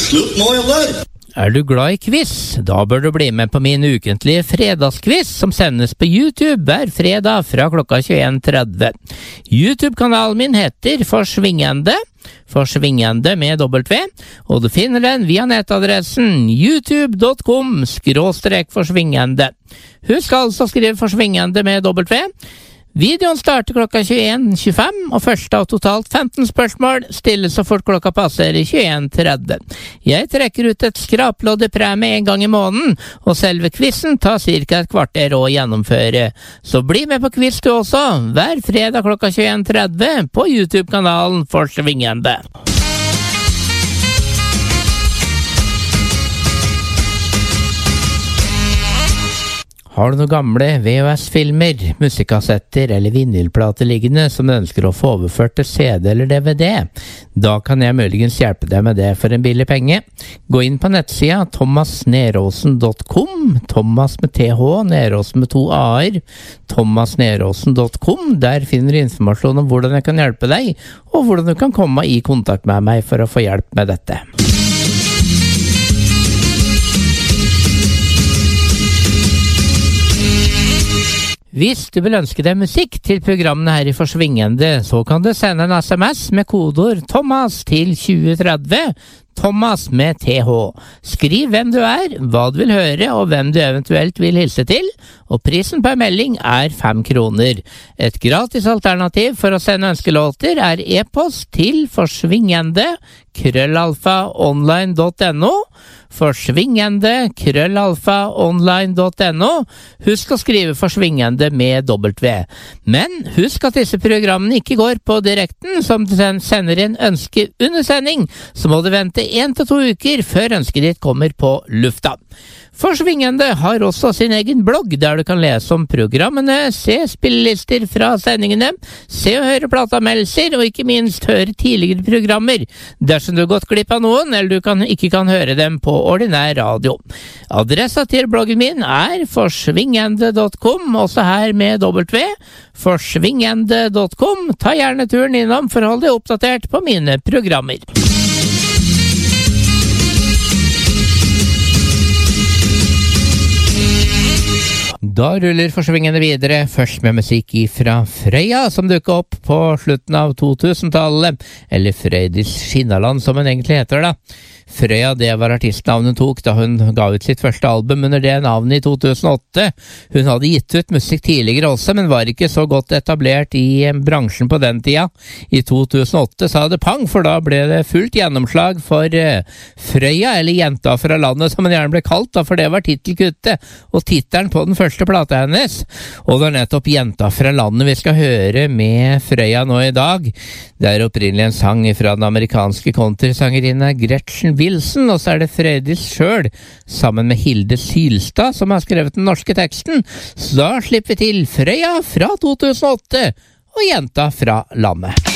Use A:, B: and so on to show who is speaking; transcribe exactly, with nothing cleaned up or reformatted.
A: Slutt nå, Jallar!
B: Er du glad i quiz? Da bør du bli med på min ukentlige fredagsquiz som sendes på YouTube hver fredag fra klokka tjueen tretti. YouTube-kanalen min heter Forsvingende, Forsvingende med W, og du finner den via nettadressen youtube punktum com skråstrek forsvingende. Husk altså å skrive Forsvingende med W. Videoen starter klokka tjueen tjuefem, og første av totalt femten spørsmål stilles så fort klokka passerer tjueen tretti. Jeg trekker ut et skraplodd i premie en gang i måneden, og selve quizen tar cirka et kvarter å gjennomføre. Så bli med på quiz du også, hver fredag klokka tjueen tretti på YouTube-kanalen Forsvingende. Har du noen gamle V H S-filmer, musikkassetter eller vinylplater liggende som du ønsker å få overført til C D eller D V D? Da kan jeg muligens hjelpe deg med det for en billig penge. Gå inn på nettsida thomas neråsen punktum com, Thomas med T H, Neråsen med to A-er, thomas neråsen punktum com. Der finner du informasjon om hvordan jeg kan hjelpe deg, og hvordan du kan komme i kontakt med meg for å få hjelp med dette. Hvis du vil ønske deg musikk til programmene her i Forsvingende, så kan du sende en S M S med kodeord Thomas til tjue tretti, Thomas med T H. Skriv hvem du er, hva du vil høre og hvem du eventuelt vil hilse til, og prisen per melding er fem kroner. Et gratis alternativ for å sende ønskelåter er e-post til forsvingende krøllalfa online punktum no, forsvingende krøllalfa online punktum no. Husk å skrive forsvingende med W. Men husk at disse programmene ikke går på direkten, som du sender inn ønske under sending, så må du vente en til to uker før ønsket ditt kommer på lufta. Forsvingende har også sin egen blogg, der du kan lese om programmene, se spillelister fra sendingene, se og høre plateanmeldelser, og ikke minst høre tidligere programmer, dersom du har gått glipp av noen, eller du kan, ikke kan høre dem på ordinær radio. Adressa til bloggen min er forsvingende punktum com, også her med W, forsvingende punktum com. Ta gjerne turen innom for å holde deg oppdatert på mine programmer. Da ruller Forsvingende videre, først med musikk fra Frøya, som dukket opp på slutten av to-tusentallet, eller Frøydis Skinnaland, som hun egentlig heter da. Frøya, det var artistnavnet hun tok da hun ga ut sitt første album under det navnet i to tusen og åtte. Hun hadde gitt ut musikk tidligere også, men var ikke så godt etablert i bransjen på den tida. I to tusen og åtte sa det pang, for da ble det fullt gjennomslag for uh, Frøya, eller Jenta fra landet, som hun gjerne ble kalt, da, for det var titelkuttet og titelen på den første plata hennes. Og det er nettopp Jenta fra landet vi skal høre med Frøya nå i dag. Det er opprinnelig en sang fra den amerikanske countrysangerinna Gretchen Wilson, og så er det Frøydis selv, sammen med Hilde Sylstad, som har skrevet den norske teksten. Så da slipper vi til Frøya fra to tusen og åtte og Jenta fra landet.